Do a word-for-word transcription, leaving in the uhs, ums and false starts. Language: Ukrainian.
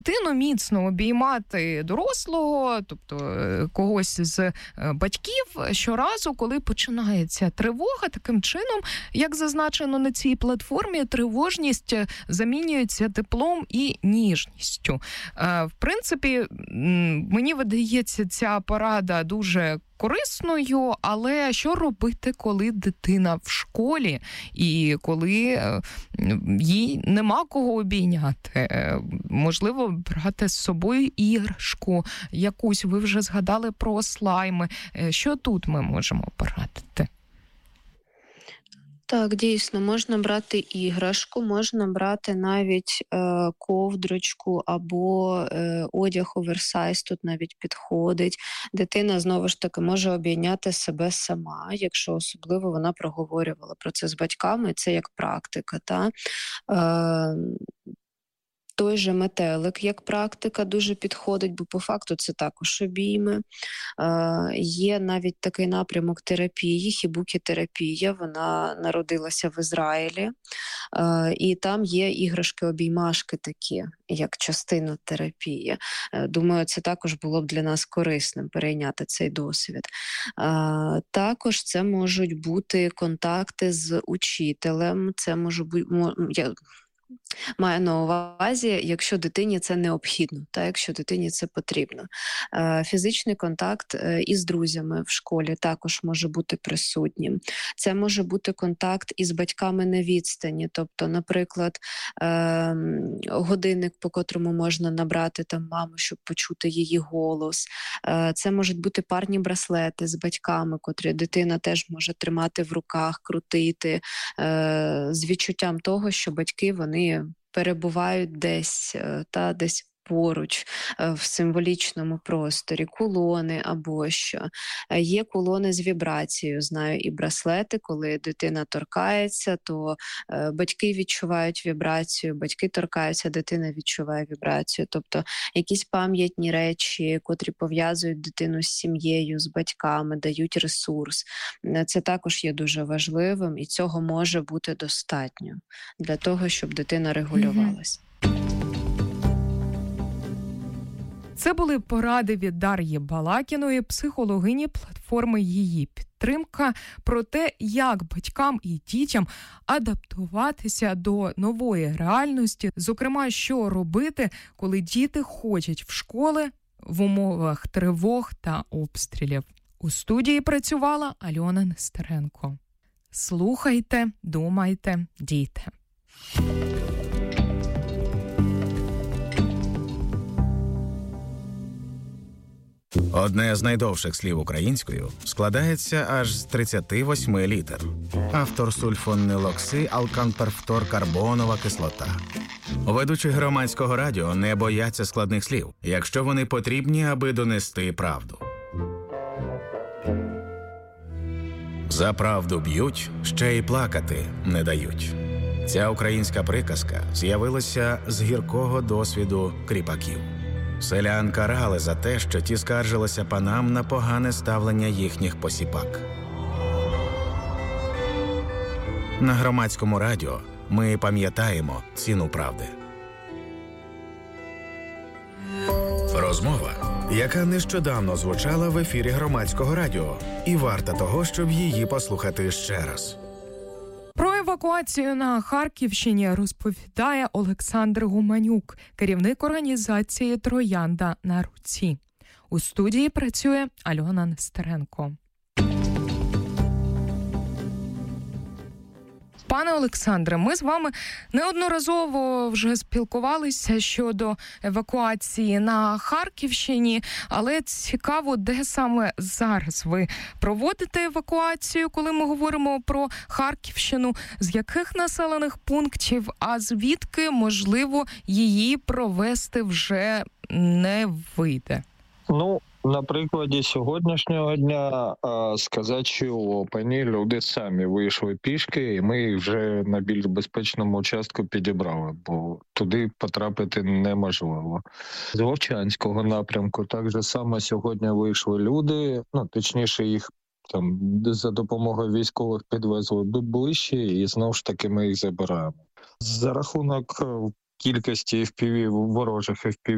Дитину міцно обіймати дорослого, тобто когось з батьків, щоразу, коли починається тривога. Таким чином, як зазначено на цій платформі, тривожність замінюється теплом і ніжністю. В принципі, мені видається ця порада дуже корисною, але що робити, коли дитина в школі і коли їй нема кого обійняти? Можливо, брати з собою іграшку якусь. Ви вже згадали про слайми. Що тут ми можемо порадити? Так, дійсно, можна брати іграшку, можна брати навіть е, ковдрочку або е, одяг оверсайз, тут навіть підходить. Дитина, знову ж таки, може обійняти себе сама, якщо особливо вона проговорювала про це з батьками, це як практика. Та? Е, Той же метелик, як практика, дуже підходить, бо по факту це також обійми. Е, є навіть такий напрямок терапії, хібукі-терапія, вона народилася в Ізраїлі. Е, і там є іграшки-обіймашки такі, як частина терапії. Е, думаю, це також було б для нас корисним перейняти цей досвід. Е, також це можуть бути контакти з учителем, це може бути... Маю на увазі, якщо дитині це необхідно, та якщо дитині це потрібно. Фізичний контакт із друзями в школі також може бути присутнім. Це може бути контакт із батьками на відстані, тобто, наприклад, годинник, по котрому можна набрати там маму, щоб почути її голос. Це можуть бути парні браслети з батьками, котрі дитина теж може тримати в руках, крутити, з відчуттям того, що батьки, вони перебувають десь, та десь поруч в символічному просторі, кулони або що. Є кулони з вібрацією, знаю, і браслети, коли дитина торкається, то батьки відчувають вібрацію, батьки торкаються, дитина відчуває вібрацію. Тобто якісь пам'ятні речі, котрі пов'язують дитину з сім'єю, з батьками, дають ресурс. Це також є дуже важливим, і цього може бути достатньо для того, щоб дитина регулювалась. Це були поради від Дар'ї Балакіної, психологині платформи «Її підтримка», про те, як батькам і дітям адаптуватися до нової реальності, зокрема, що робити, коли діти ходять в школи в умовах тривог та обстрілів. У студії працювала Альона Нестеренко. Слухайте, думайте, дійте. Одне з найдовших слів українською складається аж з тридцяти восьми літер. Автор сульфонилокси алканперфторкарбонова кислота. Ведучі громадського радіо не бояться складних слів, якщо вони потрібні, аби донести правду. За правду б'ють, ще й плакати не дають. Ця українська приказка з'явилася з гіркого досвіду кріпаків. Селян карали за те, що ті скаржилися панам на погане ставлення їхніх посіпак. На громадському радіо ми пам'ятаємо ціну правди. Розмова, яка нещодавно звучала в ефірі громадського радіо, і варта того, щоб її послухати ще раз. Про евакуацію на Харківщині розповідає Олександр Гуманюк, керівник організації «Троянда на руці». У студії працює Альона Нестеренко. Пане Олександре, ми з вами неодноразово вже спілкувалися щодо евакуації на Харківщині, але цікаво, де саме зараз ви проводите евакуацію, коли ми говоримо про Харківщину, з яких населених пунктів, а звідки, можливо, її провести вже не вийде? Ну, на прикладі сьогоднішнього дня а, сказати, що в Опені люди самі вийшли пішки, і ми їх вже на більш безпечному участку підібрали, бо туди потрапити неможливо. З Вовчанського напрямку так же само сьогодні вийшли люди, ну, точніше їх там за допомогою військових підвезли ближче, і знову ж таки ми їх забираємо. За рахунок кількості еф пі ві, ворожих еф пі ві